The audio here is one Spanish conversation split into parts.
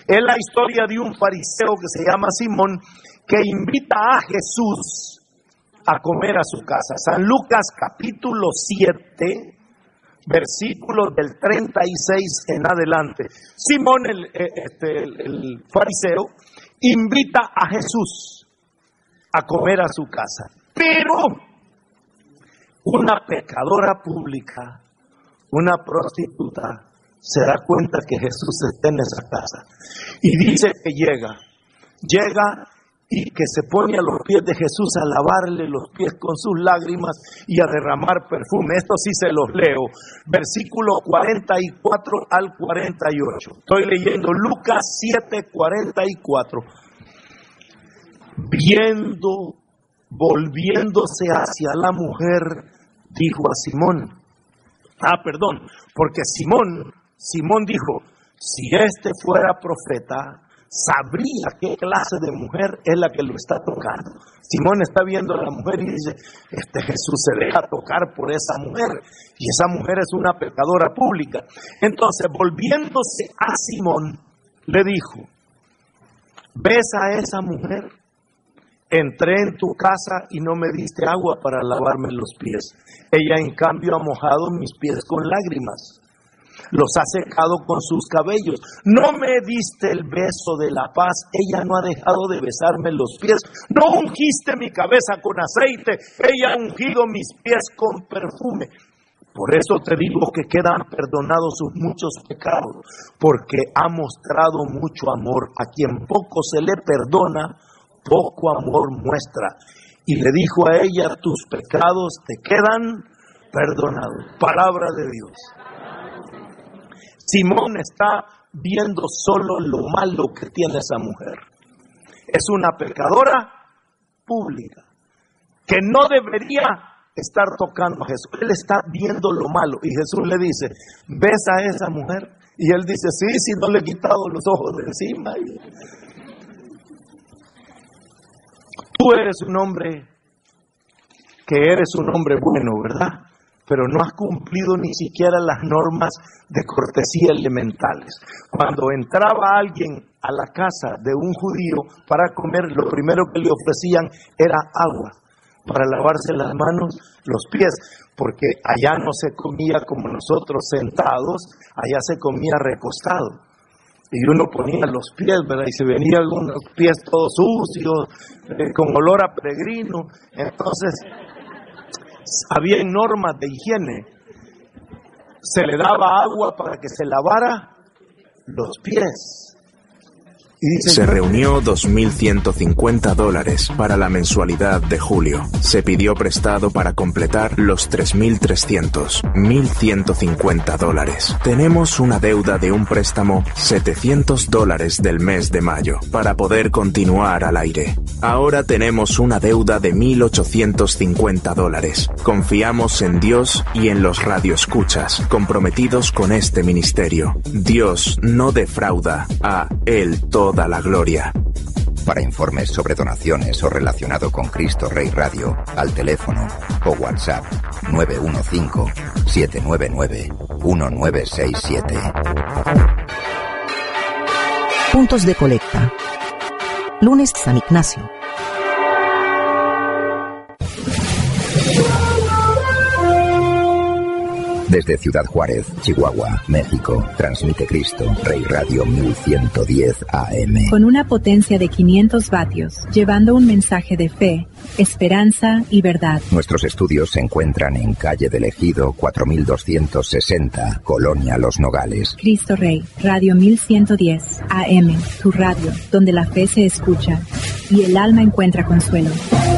Es la historia de un fariseo que se llama Simón, que invita a Jesús a comer a su casa. San Lucas capítulo 7, versículos del 36 en adelante. Simón, el fariseo, invita a Jesús a comer a su casa. Pero una pecadora pública, una prostituta, se da cuenta que Jesús está en esa casa. Y dice que llega y que se pone a los pies de Jesús a lavarle los pies con sus lágrimas y a derramar perfume. Esto sí se los leo. Versículo 44 al 48. Estoy leyendo Lucas 7, 44. Volviéndose hacia la mujer, dijo a Simón. Porque Simón dijo, si este fuera profeta, sabría qué clase de mujer es la que lo está tocando. Simón está viendo a la mujer y dice, Jesús se deja tocar por esa mujer, y esa mujer es una pecadora pública. Entonces, volviéndose a Simón, le dijo, ¿ves a esa mujer? Entré en tu casa y no me diste agua para lavarme los pies. Ella, en cambio, ha mojado mis pies con lágrimas. Los ha secado con sus cabellos. No me diste el beso de la paz. Ella no ha dejado de besarme los pies. No ungiste mi cabeza con aceite. Ella ha ungido mis pies con perfume. Por eso te digo que quedan perdonados sus muchos pecados, porque ha mostrado mucho amor. A quien poco se le perdona, poco amor muestra. Y le dijo a ella, tus pecados te quedan perdonados. Palabra de Dios. Simón está viendo solo lo malo que tiene esa mujer. Es una pecadora pública que no debería estar tocando a Jesús. Él está viendo lo malo y Jesús le dice, ¿ves a esa mujer? Y él dice, sí, no le he quitado los ojos de encima. Tú eres un hombre bueno, ¿verdad? Pero no has cumplido ni siquiera las normas de cortesía elementales. Cuando entraba alguien a la casa de un judío para comer, lo primero que le ofrecían era agua para lavarse las manos, los pies, porque allá no se comía como nosotros sentados, allá se comía recostado. Y uno ponía los pies, ¿verdad? Y se venían algunos pies todos sucios, con olor a peregrino. Entonces, había normas de higiene. Se le daba agua para que se lavara los pies. Se reunió $2.150 para la mensualidad de julio. Se pidió prestado para completar los $3.300, $1.150. Tenemos una deuda de un préstamo $700 del mes de mayo para poder continuar al aire. Ahora tenemos una deuda de $1.850. Confiamos en Dios y en los radioescuchas comprometidos con este ministerio. Dios no defrauda, a Él toda la gloria. Para informes sobre donaciones o relacionado con Cristo Rey Radio, al teléfono o WhatsApp 915-799-1967. Puntos de colecta. Lunes San Ignacio. Desde Ciudad Juárez, Chihuahua, México, transmite Cristo Rey Radio 1110 AM. Con una potencia de 500 vatios, llevando un mensaje de fe, esperanza y verdad. Nuestros estudios se encuentran en calle del Ejido 4260, Colonia Los Nogales. Cristo Rey, Radio 1110 AM, tu radio, donde la fe se escucha y el alma encuentra consuelo.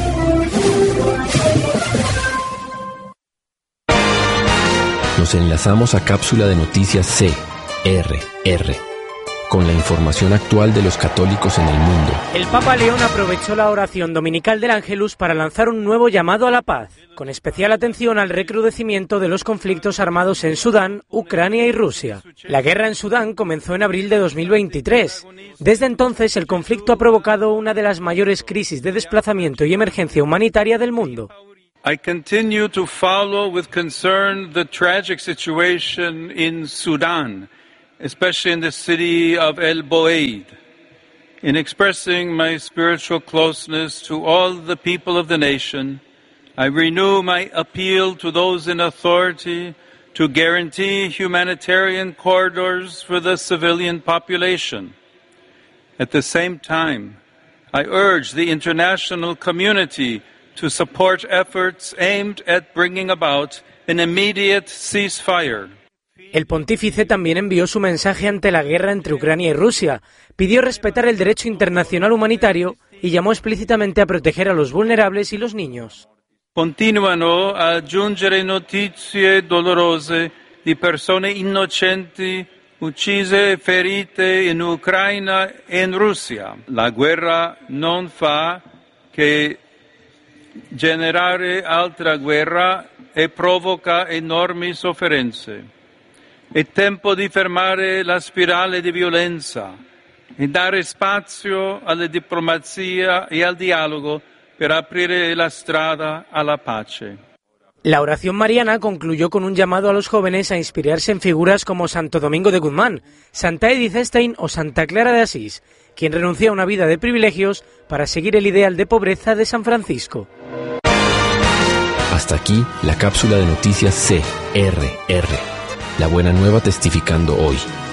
Nos enlazamos a cápsula de noticias CRR, con la información actual de los católicos en el mundo. El Papa León aprovechó la oración dominical del Ángelus para lanzar un nuevo llamado a la paz, con especial atención al recrudecimiento de los conflictos armados en Sudán, Ucrania y Rusia. La guerra en Sudán comenzó en abril de 2023. Desde entonces, el conflicto ha provocado una de las mayores crisis de desplazamiento y emergencia humanitaria del mundo. I continue to follow with concern the tragic situation in Sudan especially in the city of El Boeid, in expressing my spiritual closeness to all the people of the nation, I renew my appeal to those in authority to guarantee humanitarian corridors for the civilian population. At the same time, I urge the international community to support efforts aimed at bringing about an immediate ceasefire. El pontífice también envió su mensaje ante la guerra entre Ucrania y Rusia, pidió respetar el derecho internacional humanitario y llamó explícitamente a proteger a los vulnerables y los niños. Continuano a giungere notizie dolorose di persone innocenti uccise e ferite in Ucraina e in Russia. La guerra non fa che generare altra guerra e provoca enormi sofferenze. È tempo di fermare la spirale di violenza e dare spazio alla diplomazia e al dialogo per aprire la strada alla pace. La oración mariana concluyó con un llamado a los jóvenes a inspirarse en figuras como Santo Domingo de Guzmán, Santa Edith Stein o Santa Clara de Asís, quien renunció a una vida de privilegios para seguir el ideal de pobreza de San Francisco. Hasta aquí la cápsula de noticias CRR. La buena nueva testificando hoy.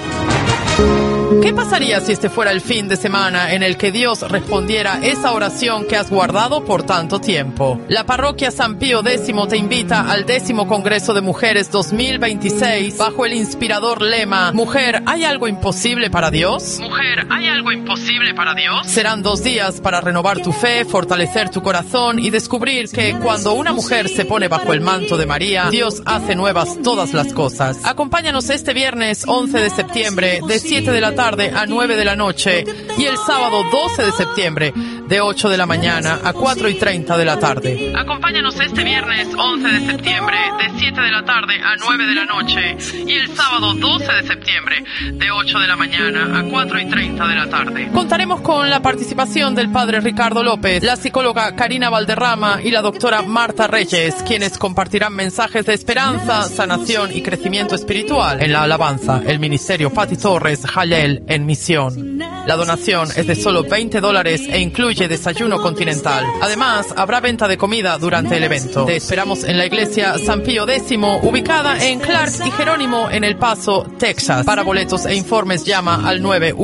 ¿Qué pasaría si este fuera el fin de semana en el que Dios respondiera esa oración que has guardado por tanto tiempo? La parroquia San Pío X te invita al 10º Congreso de Mujeres 2026 bajo el inspirador lema ¿Mujer, hay algo imposible para Dios? ¿Mujer, hay algo imposible para Dios? Serán 2 días para renovar tu fe, fortalecer tu corazón y descubrir que cuando una mujer se pone bajo el manto de María, Dios hace nuevas todas las cosas. Acompáñanos este viernes 11 de septiembre de 7 de la tarde a 9 de la noche y el sábado 12 de septiembre de 8 de la mañana a 4:30 de la tarde. Acompáñanos este viernes 11 de septiembre de 7 de la tarde a 9 de la noche y el sábado 12 de septiembre de 8 de la mañana a 4:30 de la tarde. Contaremos con la participación del padre Ricardo López, la psicóloga Karina Valderrama y la doctora Marta Reyes, quienes compartirán mensajes de esperanza, sanación y crecimiento espiritual. En la alabanza, el ministerio Pati Torres Jalel en misión. La donación es de solo $20 e incluye desayuno continental. Además, habrá venta de comida durante el evento. Te esperamos en la iglesia San Pío X, ubicada en Clark y Jerónimo en El Paso, Texas. Para boletos e informes llama al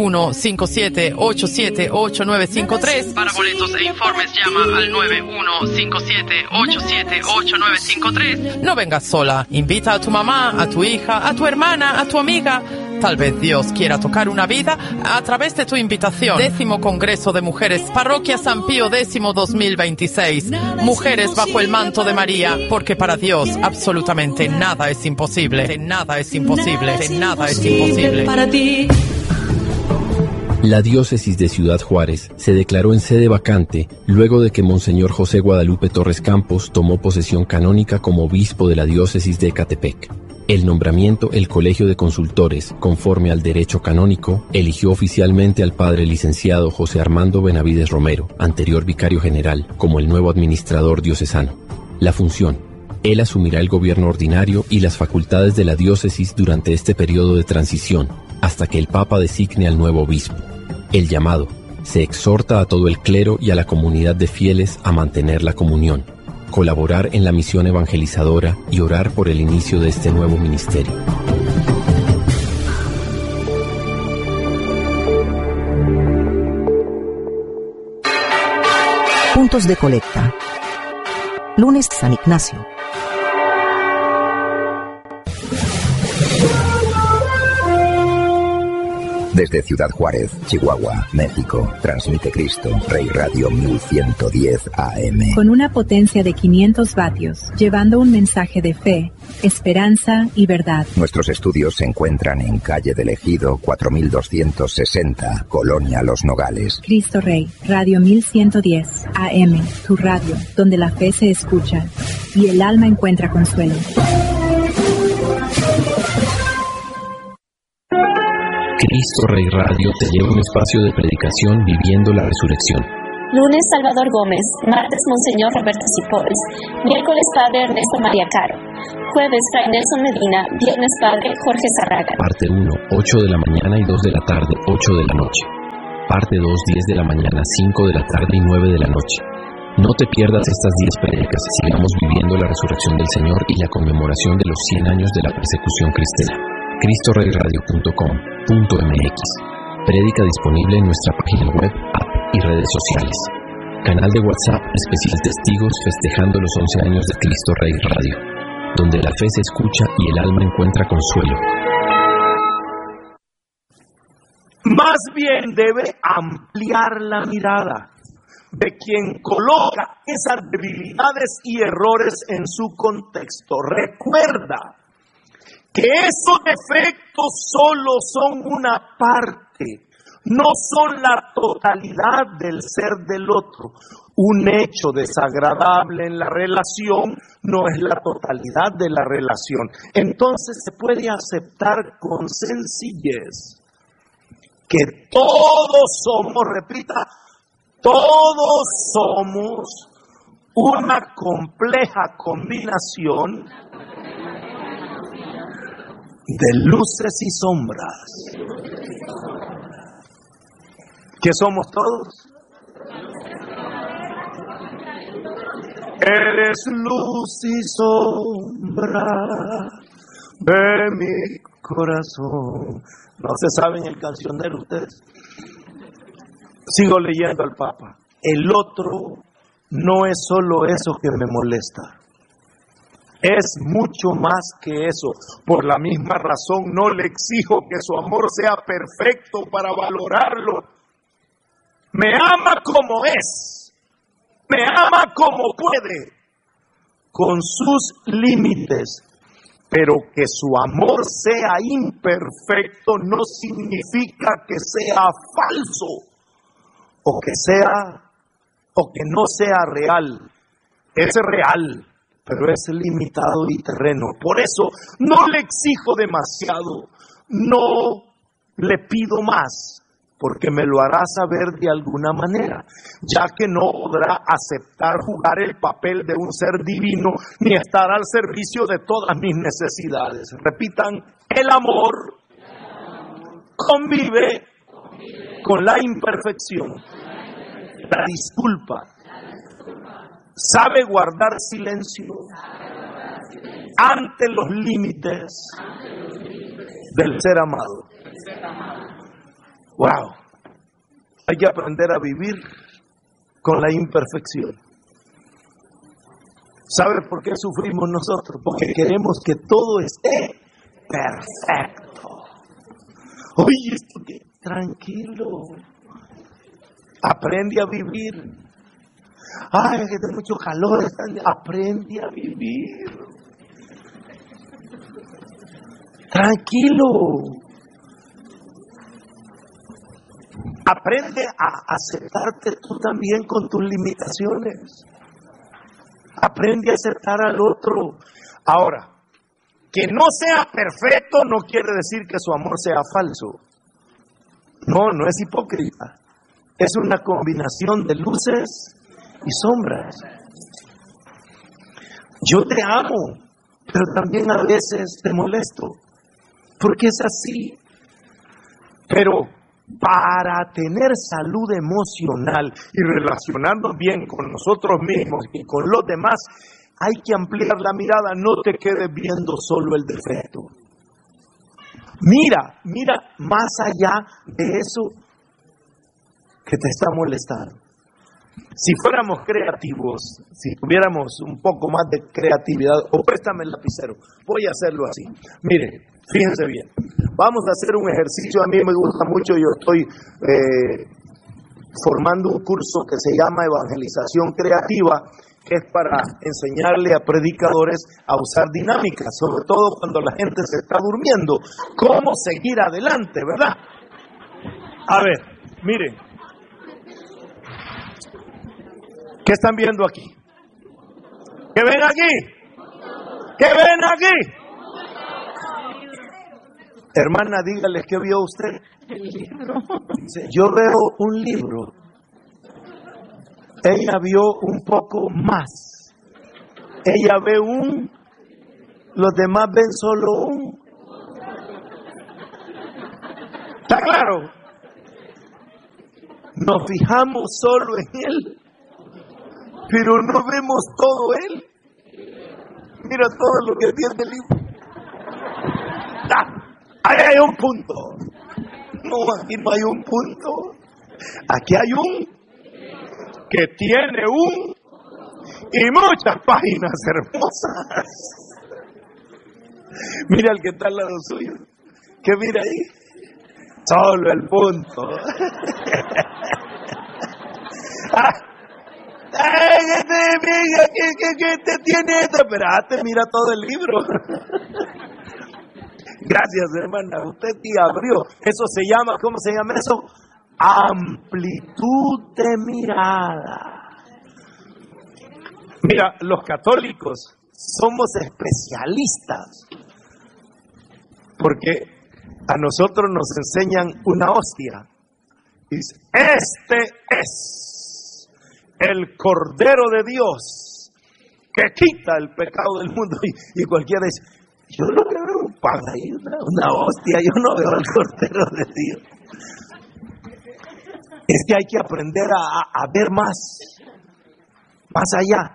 9157878953. Para boletos e informes llama al 9157878953. No vengas sola. Invita a tu mamá, a tu hija, a tu hermana, a tu amiga. Tal vez Dios quiera tocar una vida a través de tu invitación. 10º Congreso de Mujeres, Parroquia San Pío X 2026. Mujeres bajo el manto de María, porque para Dios absolutamente nada es imposible. Nada es imposible. Nada es imposible. Para ti. La diócesis de Ciudad Juárez se declaró en sede vacante luego de que Monseñor José Guadalupe Torres Campos tomó posesión canónica como obispo de la diócesis de Ecatepec. El nombramiento, el Colegio de Consultores, conforme al derecho canónico, eligió oficialmente al padre licenciado José Armando Benavides Romero, anterior vicario general, como el nuevo administrador diocesano. La función: él asumirá el gobierno ordinario y las facultades de la diócesis durante este periodo de transición, hasta que el Papa designe al nuevo obispo. El llamado: se exhorta a todo el clero y a la comunidad de fieles a mantener la comunión, colaborar en la misión evangelizadora y orar por el inicio de este nuevo ministerio. Puntos de colecta. Lunes San Ignacio. Desde Ciudad Juárez, Chihuahua, México, transmite Cristo, Rey Radio 1110 AM. Con una potencia de 500 vatios, llevando un mensaje de fe, esperanza y verdad. Nuestros estudios se encuentran en calle del Ejido 4260, Colonia Los Nogales. Cristo Rey, Radio 1110 AM, tu radio, donde la fe se escucha y el alma encuentra consuelo. Cristo Rey Radio te lleva un espacio de predicación viviendo la resurrección. Lunes, Salvador Gómez. Martes, Monseñor Roberto Cipols. Miércoles, Padre Ernesto María Caro. Jueves, Fray Nelson Medina. Viernes, Padre Jorge Zarraga. Parte 1, 8 de la mañana y 2 de la tarde, 8 de la noche. Parte 2, 10 de la mañana, 5 de la tarde y 9 de la noche. No te pierdas estas 10 prédicas. Sigamos viviendo la resurrección del Señor y la conmemoración de los 100 años de la persecución cristiana. CristoReyRadio.com.mx. Prédica disponible en nuestra página web, app y redes sociales. Canal de WhatsApp especial Testigos festejando los 11 años de Cristo Rey Radio, donde la fe se escucha y el alma encuentra consuelo. Más bien debe ampliar la mirada de quien coloca esas debilidades y errores en su contexto. Recuerda que esos defectos solo son una parte, no son la totalidad del ser del otro. Un hecho desagradable en la relación no es la totalidad de la relación. Entonces se puede aceptar con sencillez que todos somos, repita, todos somos una compleja combinación de luces y sombras. ¿Qué somos todos? Eres luz y sombra de mi corazón. ¿No se saben el cancionero ustedes? Sigo leyendo al Papa. El otro no es solo eso que me molesta. Es mucho más que eso. Por la misma razón no le exijo que su amor sea perfecto para valorarlo. Me ama como es. Me ama como puede. Con sus límites. Pero que su amor sea imperfecto no significa que sea falso. O que no sea real. Es real, pero es limitado y terreno. Por eso no le exijo demasiado, no le pido más, porque me lo hará saber de alguna manera, ya que no podrá aceptar jugar el papel de un ser divino, ni estar al servicio de todas mis necesidades. Repitan, el amor convive con la imperfección, la disculpa, sabe guardar silencio ante los límites del ser amado. Wow, hay que aprender a vivir con la imperfección. ¿Sabe por qué sufrimos nosotros? Porque queremos que todo esté perfecto. Oye, esto que tranquilo. Aprende a vivir. Ay, que tengo mucho calor. Aprende a vivir. Tranquilo. Aprende a aceptarte tú también con tus limitaciones. Aprende a aceptar al otro. Ahora, que no sea perfecto no quiere decir que su amor sea falso. No, no es hipócrita. Es una combinación de luces y sombras. Yo te amo, pero también a veces te molesto, porque es así. Pero para tener salud emocional y relacionarnos bien con nosotros mismos y con los demás, hay que ampliar la mirada. No te quedes viendo solo el defecto. Mira más allá de eso que te está molestando. Si fuéramos creativos, si tuviéramos un poco más de creatividad, o préstame el lapicero, voy a hacerlo así. Mire, fíjense bien, vamos a hacer un ejercicio. A mí me gusta mucho, yo estoy formando un curso que se llama Evangelización Creativa, que es para enseñarle a predicadores a usar dinámicas, sobre todo cuando la gente se está durmiendo, cómo seguir adelante, ¿verdad? A ver, miren, ¿qué están viendo aquí? ¿Qué ven aquí? ¿Qué ven aquí? Hermana, dígale, ¿qué vio usted? El libro. Yo veo un libro. Ella vio un poco más. Ella ve los demás ven solo un. ¿Está claro? Nos fijamos solo en Él, pero no vemos todo Él. Mira todo lo que tiene el libro. Ahí hay un punto. No, aquí no hay un punto. Aquí hay un que tiene y muchas páginas hermosas. Mira el que está al lado suyo. ¿Qué mira ahí? Solo el punto. ¿Qué te tiene esto? Espérate, mira todo el libro. Gracias, hermana. Usted sí abrió. Eso se llama, ¿cómo se llama eso? Amplitud de mirada. Mira, los católicos somos especialistas porque a nosotros nos enseñan una hostia. Dice, este es el Cordero de Dios que quita el pecado del mundo. Y cualquiera dice, yo no veo un pan ahí, una hostia, yo no veo al Cordero de Dios. Es que hay que aprender a ver más allá.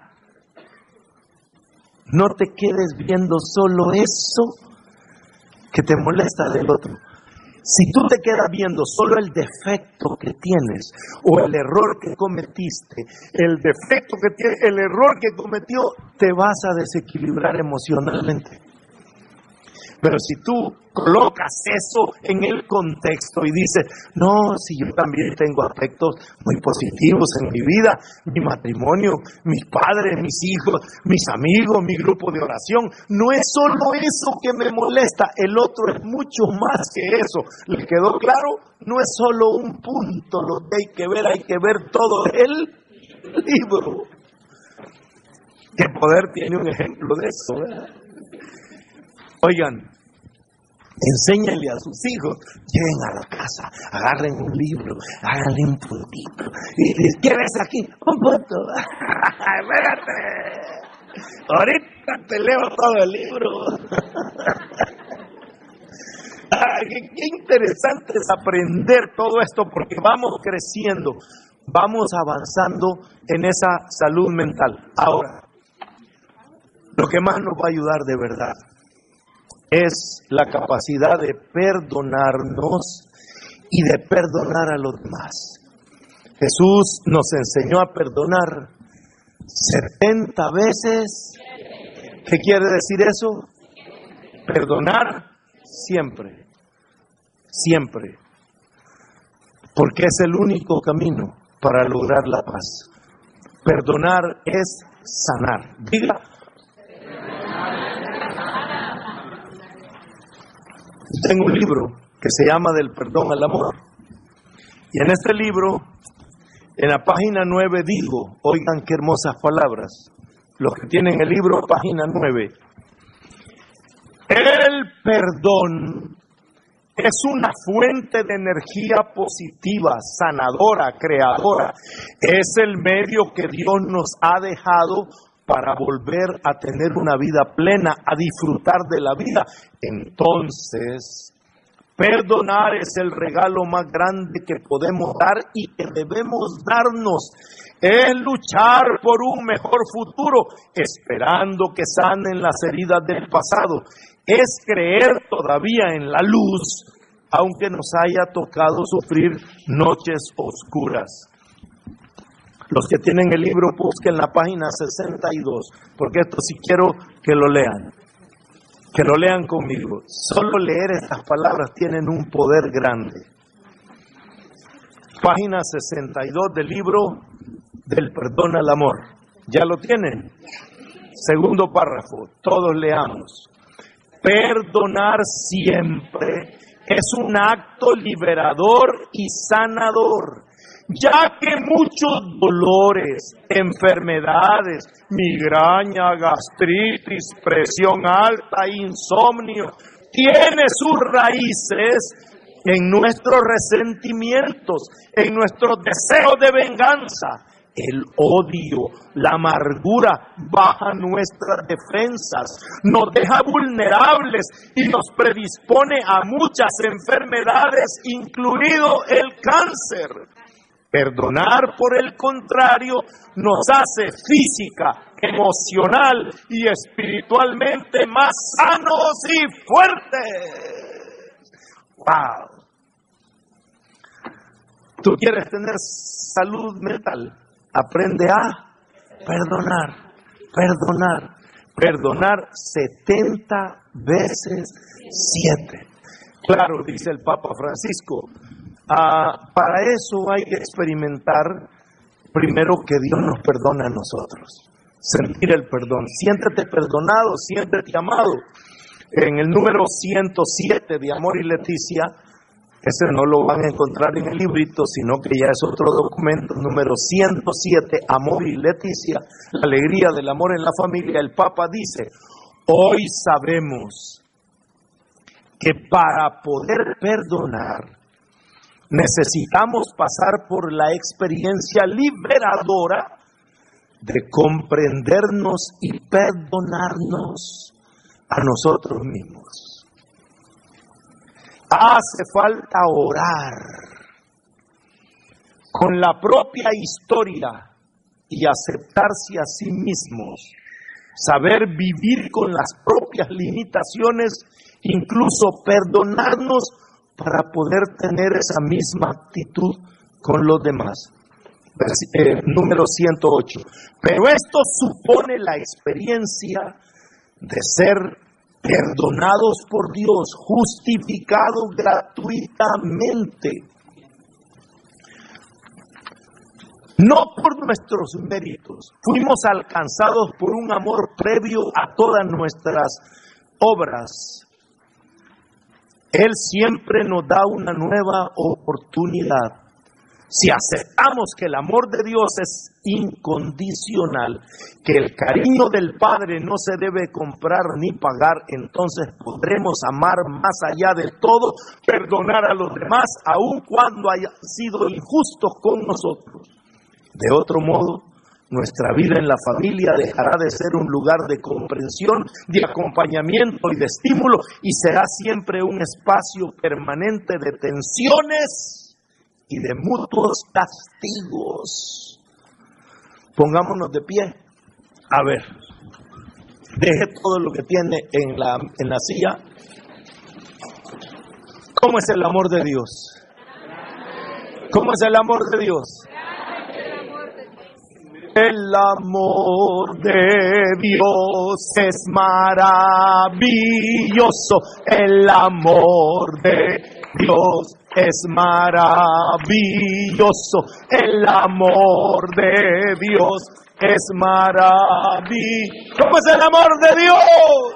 No te quedes viendo solo eso que te molesta del otro. Si tú te quedas viendo solo el defecto que tienes o el error que cometiste, el error que cometió, te vas a desequilibrar emocionalmente. Pero si tú colocas eso en el contexto y dices, no, si yo también tengo aspectos muy positivos en mi vida, mi matrimonio, mis padres, mis hijos, mis amigos, mi grupo de oración, no es solo eso que me molesta, el otro es mucho más que eso. ¿Le quedó claro? No es solo un punto lo que hay que ver todo el libro. ¿Qué poder tiene un ejemplo de eso, ¿verdad? Oigan, enséñenle a sus hijos, lleguen a la casa, agarren un libro, háganle un puntito. Y ¿qué ves aquí? Un punto. Espérate, ahorita te leo todo el libro. Qué interesante es aprender todo esto porque vamos creciendo, vamos avanzando en esa salud mental. Ahora, lo que más nos va a ayudar de verdad es la capacidad de perdonarnos y de perdonar a los demás. Jesús nos enseñó a perdonar 70 veces. ¿Qué quiere decir eso? Perdonar siempre, siempre, porque es el único camino para lograr la paz. Perdonar es sanar. Diga. Tengo un libro que se llama Del perdón al amor. Y en este libro, en la página 9 digo, oigan qué hermosas palabras, los que tienen el libro, página 9. El perdón es una fuente de energía positiva, sanadora, creadora. Es el medio que Dios nos ha dejado para volver a tener una vida plena, a disfrutar de la vida. Entonces, perdonar es el regalo más grande que podemos dar y que debemos darnos. Es luchar por un mejor futuro, esperando que sanen las heridas del pasado. Es creer todavía en la luz, aunque nos haya tocado sufrir noches oscuras. Los que tienen el libro, busquen la página 62, porque esto sí quiero que lo lean. Que lo lean conmigo. Solo leer estas palabras tienen un poder grande. Página 62 del libro Del perdón al amor. ¿Ya lo tienen? Segundo párrafo, todos leamos. Perdonar siempre es un acto liberador y sanador, ya que muchos dolores, enfermedades, migraña, gastritis, presión alta, insomnio, tienen sus raíces en nuestros resentimientos, en nuestros deseos de venganza, El odio, la amargura baja nuestras defensas, nos deja vulnerables y nos predispone a muchas enfermedades, incluido el cáncer. Perdonar, por el contrario, nos hace física, emocional y espiritualmente más sanos y fuertes. ¡Wow! ¿Tú quieres tener salud mental? Aprende a perdonar 70 veces 7. Claro, dice el Papa Francisco, para eso hay que experimentar primero que Dios nos perdona a nosotros, sentir el perdón. Siéntete perdonado, siéntete amado. En el número 107 de Amor y Leticia, ese no lo van a encontrar en el librito, sino que ya es otro documento, número 107, Amor y Leticia, la alegría del amor en la familia. El Papa dice, hoy sabemos que para poder perdonar necesitamos pasar por la experiencia liberadora de comprendernos y perdonarnos a nosotros mismos. Hace falta orar con la propia historia y aceptarse a sí mismos, saber vivir con las propias limitaciones, incluso perdonarnos para poder tener esa misma actitud con los demás. Número 108. Pero esto supone la experiencia de ser perdonados por Dios, justificados gratuitamente, no por nuestros méritos. Fuimos alcanzados por un amor previo a todas nuestras obras. Él siempre nos da una nueva oportunidad. Si aceptamos que el amor de Dios es incondicional, que el cariño del Padre no se debe comprar ni pagar, entonces podremos amar más allá de todo, perdonar a los demás, aun cuando hayan sido injustos con nosotros. De otro modo, nuestra vida en la familia dejará de ser un lugar de comprensión, de acompañamiento y de estímulo, y será siempre un espacio permanente de tensiones y de mutuos castigos. Pongámonos de pie. A ver, deje todo lo que tiene en la silla. ¿Cómo es el amor de Dios? ¿Cómo es el amor de Dios? El amor de Dios es maravilloso. El amor de Dios es maravilloso. El amor de Dios es maravilloso. ¿Cómo es el amor de Dios?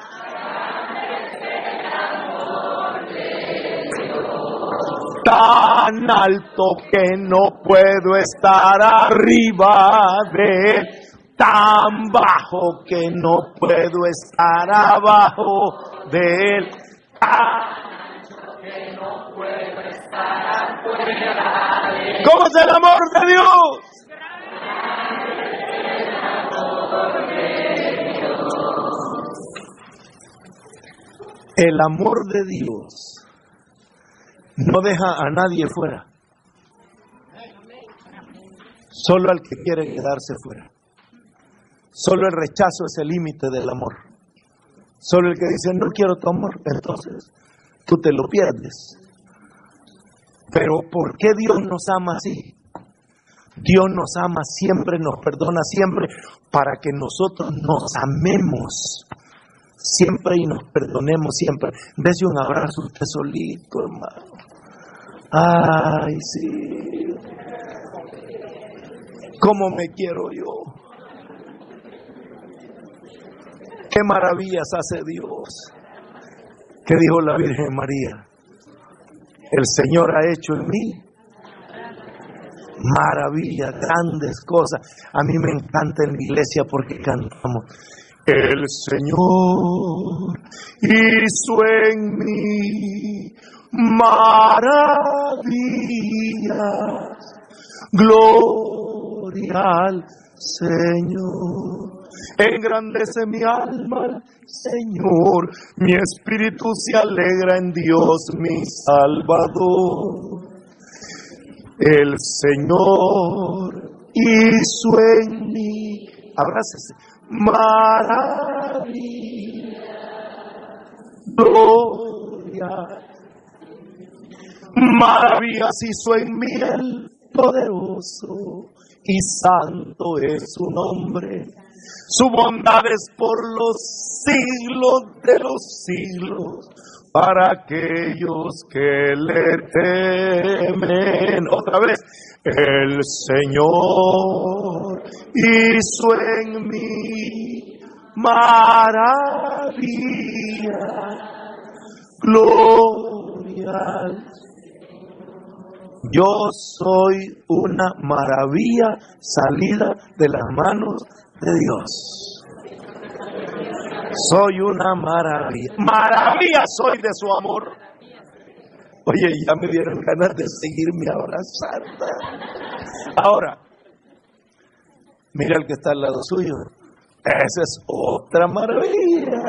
Tan alto que no puedo estar arriba de él, tan bajo que no puedo estar abajo de él, tan alto que no puedo estar afuera de él. ¿Cómo es el amor de Dios? El amor de Dios no deja a nadie fuera, solo al que quiere quedarse fuera. Solo el rechazo es el límite del amor. Solo el que dice no quiero tu amor, entonces tú te lo pierdes. Pero ¿por qué Dios nos ama así? Dios nos ama siempre, nos perdona siempre, para que nosotros nos amemos siempre y nos perdonemos siempre. Dese un abrazo usted solito, hermano. Ay, sí. ¿Cómo me quiero yo? Qué maravillas hace Dios. ¿Qué dijo la Virgen María? El Señor ha hecho en mí maravillas, grandes cosas. A mí me encanta en la iglesia porque cantamos: el Señor hizo en mí maravillas, gloria Gloria al Señor. Engrandece mi alma al Señor, mi espíritu se alegra en Dios mi Salvador. El Señor hizo en mí, abrácese, maravilla, gloria, maravillas hizo en mí el poderoso, y santo es su nombre. Su bondad es por los siglos de los siglos, para aquellos que le temen. Otra vez, el Señor hizo en mí maravilla, gloria. Yo soy una maravilla salida de las manos de Dios. Soy una maravilla. Maravilla soy de su amor. Oye, ya me dieron ganas de seguirme abrazando. Ahora, mira el que está al lado suyo. Esa es otra maravilla.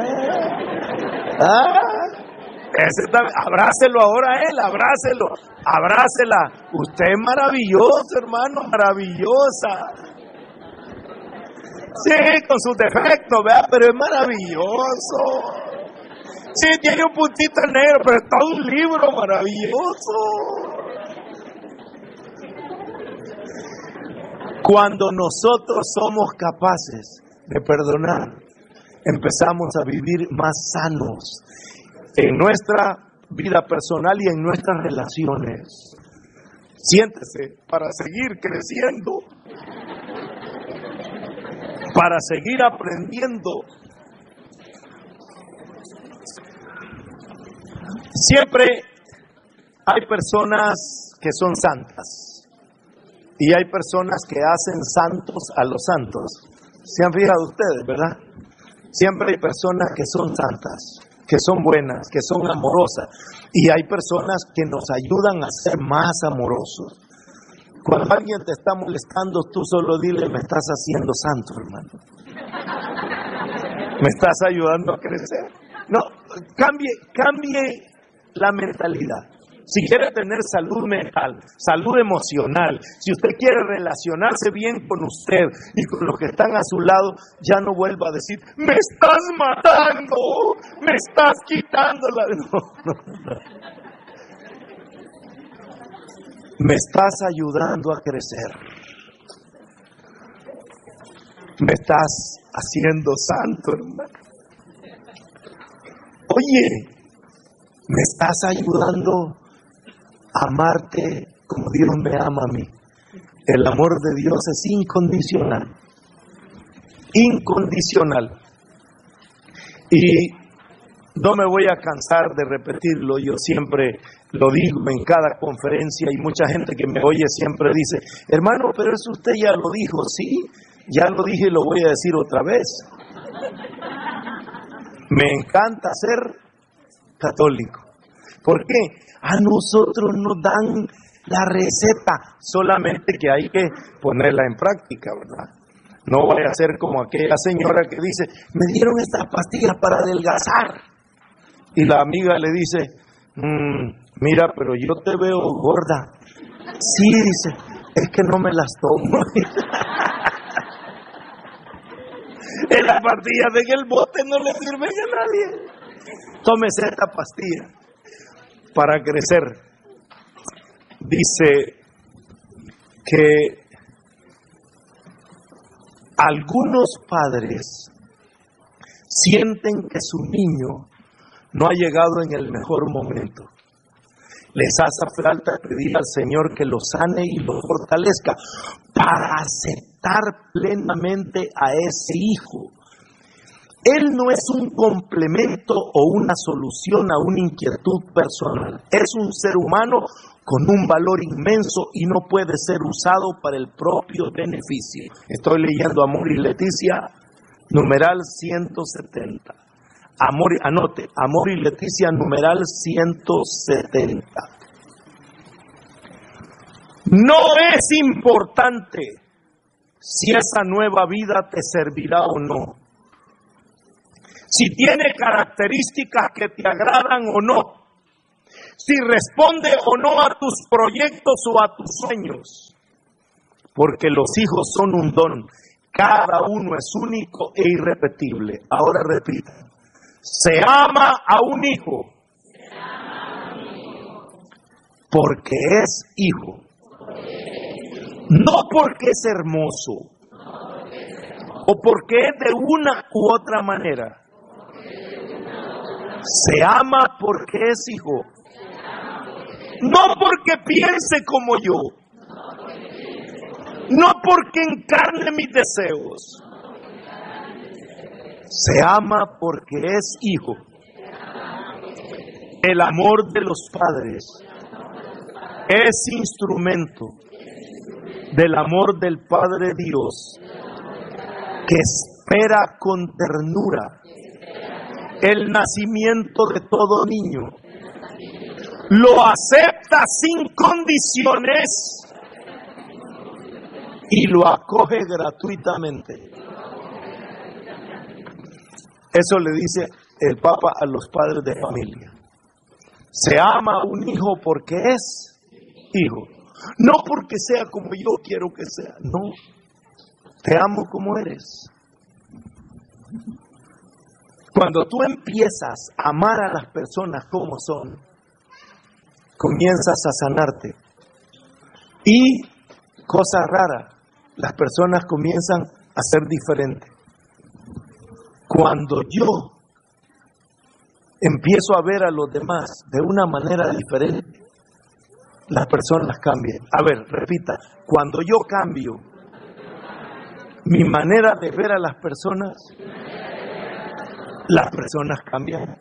Ese está, abrácelo ahora a él, abrácela. Usted es maravilloso, hermano, maravillosa. Sí, con sus defectos, ¿verdad? Pero es maravilloso. Sí, tiene un puntito negro, pero está un libro maravilloso. Cuando nosotros somos capaces de perdonar, empezamos a vivir más sanos en nuestra vida personal y en nuestras relaciones. Siéntese para seguir creciendo, para seguir aprendiendo. Siempre hay personas que son santas y hay personas que hacen santos a los santos. ¿Se han fijado ustedes, verdad? Siempre hay personas que son santas, que son buenas, que son amorosas, y hay personas que nos ayudan a ser más amorosos. Cuando alguien te está molestando, tú solo dile: me estás haciendo santo, hermano. Me estás ayudando a crecer. No, cambie la mentalidad. Si quiere tener salud mental, salud emocional, si usted quiere relacionarse bien con usted y con los que están a su lado, ya no vuelva a decir: me estás matando, me estás quitando la... No. Me estás ayudando a crecer. Me estás haciendo santo, hermano. Oye, me estás ayudando a amarte como Dios me ama a mí. El amor de Dios es incondicional. Incondicional. Y no me voy a cansar de repetirlo, yo siempre lo digo en cada conferencia y mucha gente que me oye siempre dice: hermano, pero eso usted ya lo dijo. Sí, ya lo dije y lo voy a decir otra vez. Me encanta ser católico. ¿Por qué? A nosotros nos dan la receta, solamente que hay que ponerla en práctica, ¿verdad? No vaya a ser como aquella señora que dice: me dieron estas pastillas para adelgazar. Y la amiga le dice: mira, pero yo te veo gorda. Sí, dice, es que no me las tomo. En las pastillas en el bote no le sirven a nadie. Tómese esta pastilla para crecer. Dice que algunos padres sienten que su niño no ha llegado en el mejor momento. Les hace falta pedir al Señor que los sane y los fortalezca para aceptar plenamente a ese hijo. Él no es un complemento o una solución a una inquietud personal. Es un ser humano con un valor inmenso y no puede ser usado para el propio beneficio. Estoy leyendo Amor y Leticia, numeral 170. Anote, Amor y Leticia, numeral 170. No es importante si esa nueva vida te servirá o no. Si tiene características que te agradan o no. Si responde o no a tus proyectos o a tus sueños. Porque los hijos son un don. Cada uno es único e irrepetible. Ahora repita. Se ama a un hijo. Porque es hijo. No porque es hermoso. O porque es de una u otra manera. Se ama porque es hijo. No porque piense como yo. No porque encarne mis deseos. Se ama porque es hijo. El amor de los padres es instrumento del amor del Padre Dios, que espera con ternura el nacimiento de todo niño. Lo acepta sin condiciones y lo acoge gratuitamente. Eso le dice el Papa a los padres de familia. Se ama a un hijo porque es hijo. No porque sea como yo quiero que sea. No. Te amo como eres. Cuando tú empiezas a amar a las personas como son, comienzas a sanarte. Y, cosa rara, las personas comienzan a ser diferentes. Cuando yo empiezo a ver a los demás de una manera diferente, las personas cambian. A ver, repita, cuando yo cambio mi manera de ver a las personas cambian.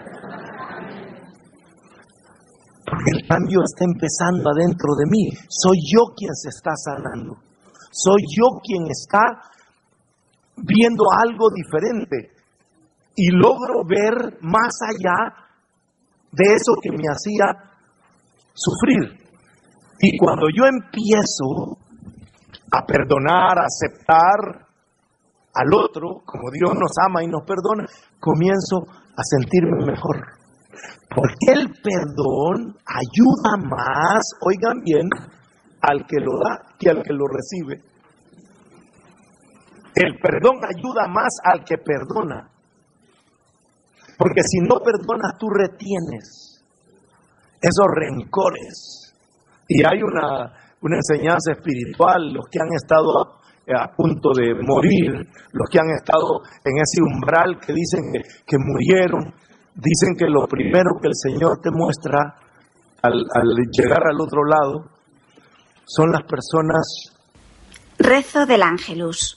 Porque el cambio está empezando adentro de mí. Soy yo quien se está sanando. Soy yo quien está viendo algo diferente. Y logro ver más allá de eso que me hacía sufrir. Y cuando yo empiezo a perdonar, a aceptar al otro, como Dios nos ama y nos perdona, comienzo a sentirme mejor. Porque el perdón ayuda más, oigan bien, al que lo da que al que lo recibe. El perdón ayuda más al que perdona. Porque si no perdonas, tú retienes esos rencores. Y hay una enseñanza espiritual, los que han estado a punto de morir, los que han estado en ese umbral que dicen que murieron, dicen que lo primero que el Señor te muestra al llegar al otro lado son las personas. Rezo del Ángelus.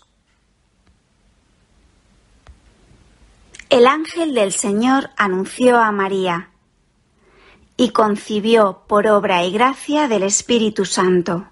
El ángel del Señor anunció a María y concibió por obra y gracia del Espíritu Santo.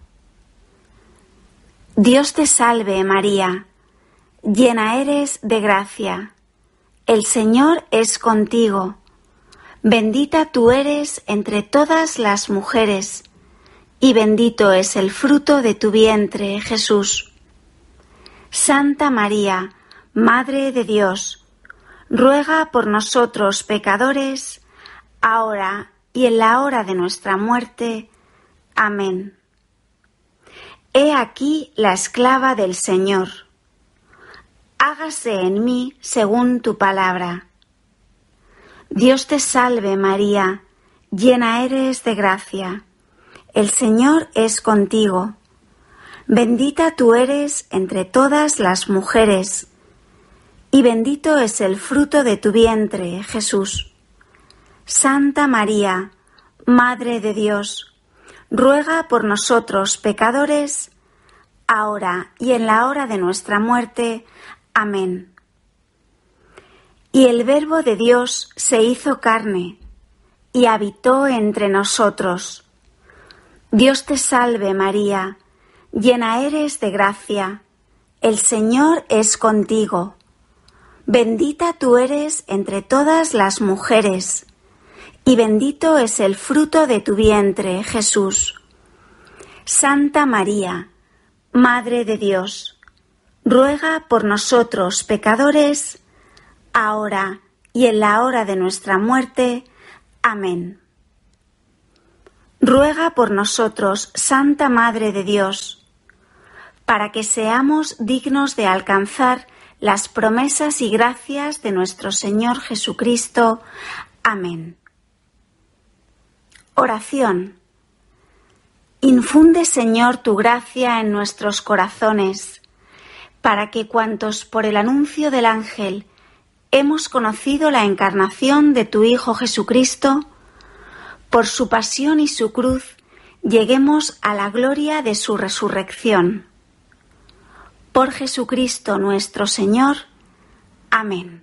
Dios te salve, María, llena eres de gracia. El Señor es contigo. Bendita tú eres entre todas las mujeres, y bendito es el fruto de tu vientre, Jesús. Santa María, Madre de Dios, ruega por nosotros pecadores, ahora y en la hora de nuestra muerte. Amén. He aquí la esclava del Señor. Hágase en mí según tu palabra. Dios te salve, María, llena eres de gracia. El Señor es contigo. Bendita tú eres entre todas las mujeres, y bendito es el fruto de tu vientre, Jesús. Santa María, Madre de Dios, ruega por nosotros pecadores, ahora y en la hora de nuestra muerte. Amén. Y el Verbo de Dios se hizo carne y habitó entre nosotros. Dios te salve, María, llena eres de gracia. El Señor es contigo. Bendita tú eres entre todas las mujeres, y bendito es el fruto de tu vientre, Jesús. Santa María, Madre de Dios, ruega por nosotros pecadores, ahora y en la hora de nuestra muerte. Amén. Ruega por nosotros, Santa Madre de Dios, para que seamos dignos de alcanzar las promesas y gracias de nuestro Señor Jesucristo. Amén. Oración. Infunde, Señor, tu gracia en nuestros corazones, para que cuantos por el anuncio del ángel hemos conocido la encarnación de tu Hijo Jesucristo, por su pasión y su cruz lleguemos a la gloria de su resurrección. Por Jesucristo nuestro Señor. Amén.